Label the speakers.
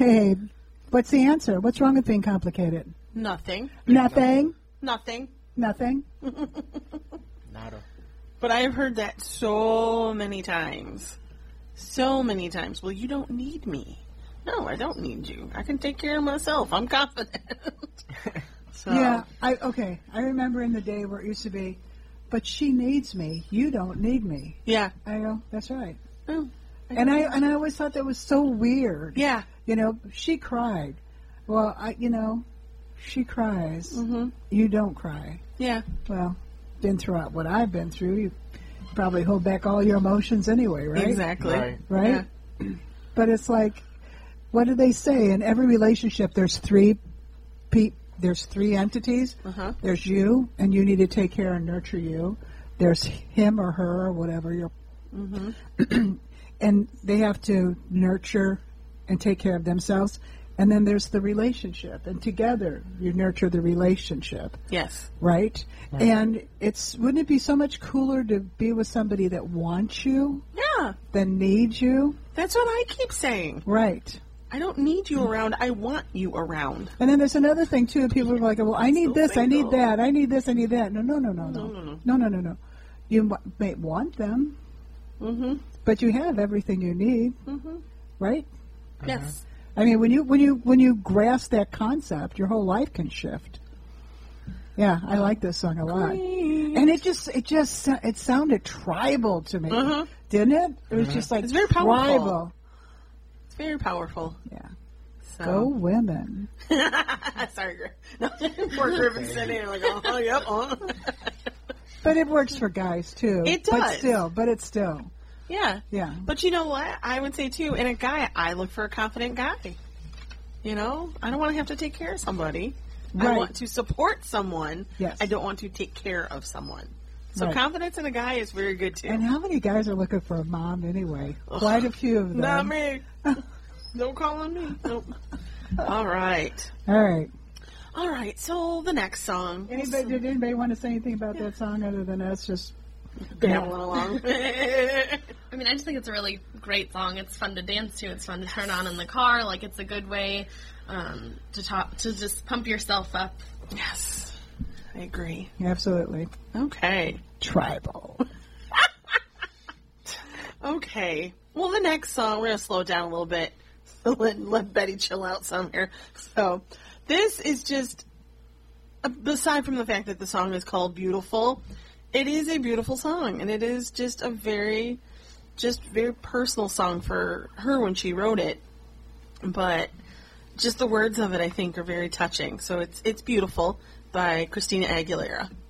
Speaker 1: Hey, what's the answer? What's wrong with being complicated?
Speaker 2: Nothing.
Speaker 1: Nothing?
Speaker 2: Nothing.
Speaker 1: Nothing?
Speaker 3: Nada.
Speaker 2: But I have heard that so many times. So many times. Well, you don't need me. No, I don't need you. I can take care of myself. I'm confident. So.
Speaker 1: Yeah, I remember in the day where it used to be, but she needs me. You don't need me.
Speaker 2: Yeah.
Speaker 1: I go, that's right.
Speaker 2: Oh,
Speaker 1: And I always thought that was so weird.
Speaker 2: Yeah.
Speaker 1: You know, she cried. Well, she cries.
Speaker 2: Mm-hmm.
Speaker 1: You don't cry.
Speaker 2: Yeah.
Speaker 1: Well, been throughout what I've been through. You probably hold back all your emotions anyway, right?
Speaker 2: Exactly.
Speaker 1: Right?
Speaker 2: Yeah.
Speaker 1: But it's like, what do they say? In every relationship, there's three entities.
Speaker 2: Uh-huh.
Speaker 1: There's you, and you need to take care and nurture you. There's him or her or whatever.
Speaker 2: Mm-hmm.
Speaker 1: And they have to nurture and take care of themselves. And then there's the relationship. And together, you nurture the relationship.
Speaker 2: Yes.
Speaker 1: Right? And wouldn't it be so much cooler to be with somebody that wants you
Speaker 2: Yeah.
Speaker 1: than needs you?
Speaker 2: That's what I keep saying.
Speaker 1: Right.
Speaker 2: I don't need you around. I want you around.
Speaker 1: And then there's another thing, too. People are like, well, I need
Speaker 2: So
Speaker 1: this, I need
Speaker 2: single.
Speaker 1: that, I need this, I need that. No.
Speaker 2: No.
Speaker 1: You may want them,
Speaker 2: Mm-hmm.
Speaker 1: but you have everything you need,
Speaker 2: Mm-hmm.
Speaker 1: right?
Speaker 2: Yes.
Speaker 1: I mean, when you grasp that concept, your whole life can shift. Yeah, I like this song a lot, and it sounded tribal to me,
Speaker 2: Uh-huh.
Speaker 1: didn't it? It was just like
Speaker 2: It's very powerful.
Speaker 1: tribal.
Speaker 2: It's very powerful.
Speaker 1: Yeah,
Speaker 2: So.
Speaker 1: go women.
Speaker 2: Sorry, Griff. No, poor Griffin sitting there like, oh, yep.
Speaker 1: But it works for guys too.
Speaker 2: It does.
Speaker 1: But it's still.
Speaker 2: Yeah.
Speaker 1: Yeah.
Speaker 2: But you know what? I would say, too, in a guy, I look for a confident guy. You know? I don't want to have to take care of somebody.
Speaker 1: Right.
Speaker 2: I want to support someone.
Speaker 1: Yes.
Speaker 2: I don't want to take care of someone. So
Speaker 1: Right.
Speaker 2: confidence in a guy is very good, too.
Speaker 1: And how many guys are looking for a mom anyway? Quite a few of them.
Speaker 2: Not me. Don't call on me. Nope. All right.
Speaker 1: All right.
Speaker 2: All right. So the next song.
Speaker 1: Did anybody want to say anything about that song other than us just
Speaker 2: Babbling along.
Speaker 4: I mean, I just think it's a really great song. It's fun to dance to. It's fun to turn on in the car. Like, it's a good way to just pump yourself up.
Speaker 2: Yes. I agree.
Speaker 1: Absolutely.
Speaker 2: Okay.
Speaker 1: Tribal.
Speaker 2: Okay. Well, the next song, we're going to slow it down a little bit. Let Betty chill out some here. So, this is just, aside from the fact that the song is called Beautiful, it is a beautiful song. And it is just a very personal song for her when she wrote it. But just the words of it, I think, are very touching. So, it's Beautiful by Christina Aguilera.